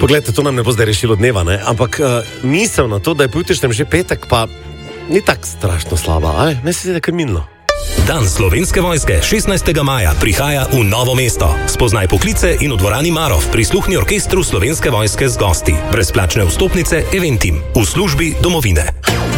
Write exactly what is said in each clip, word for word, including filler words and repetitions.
Poglejte, to nam ne bo zdaj rešilo dneva, ne? Ampak uh, misel na to, da je pojutrišnjem že petek, pa ni tako strašno slaba, ali? Ne se zdi, da je kar minilo. Dan Slovenske vojske šestnajstega maja prihaja v Novo mesto. Spoznaj poklice in v dvorani Marof prisluhni orkestru Slovenske vojske z gosti. Brezplačne vstopnice Eventim v službi domovine.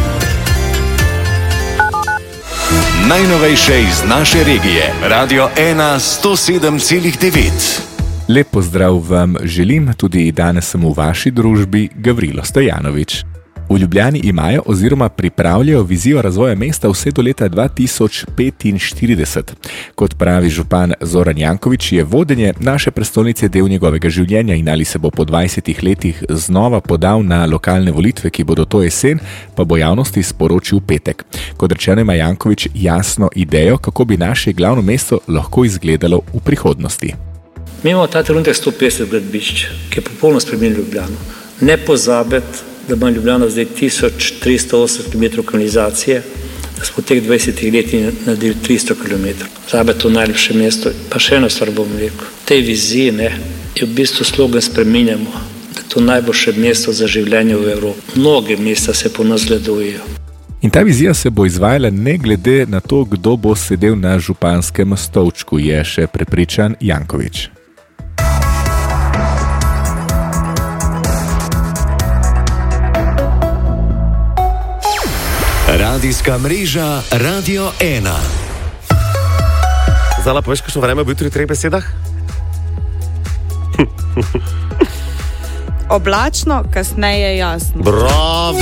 Najnovejše iz naše regije. Radio ena sto sedem celih devet. Lep pozdrav vam želim, tudi danes sem v vaši družbi Gavrilo Stojanovič. V Ljubljani imajo oziroma pripravljajo vizijo razvoja mesta vse do leta dva tisoč petinštirideset. Kot pravi župan Zoran Janković, je vodenje naše prestolnice del njegovega življenja in ali se bo po dvajsetih letih znova podal na lokalne volitve, ki bodo to jesen, pa bo javnosti sporočil petek. Kot rečeno, ima Janković jasno idejo, kako bi naše glavno mesto lahko izgledalo v prihodnosti. Mi imamo ta trenutek sto petdeset gradbišč, ki je popolno spremenil Ljubljano. Ne pozabiti, da ima Ljubljana zdaj tisoč tristo osemdeset kilometrov kanalizacije, da smo v teh dvajsetih letih naredili tristo kilometrov. Zame je to najlepše mesto. Pa še eno stvar bom rekel. V tej viziji ne, je v bistvu slogan spreminjamo, da je to najboljše mesto za življenje v Evropi. Mnoge mesta se po nas gledujejo. In ta vizija se bo izvajala ne glede na to, kdo bo sedel na županskem stolčku, je še prepričan Janković. Radijska mreža Radio ena. Zala, poveš, kakšno vreme bo jutri v treh besedah? Oblačno, kasneje jasno. Bravo!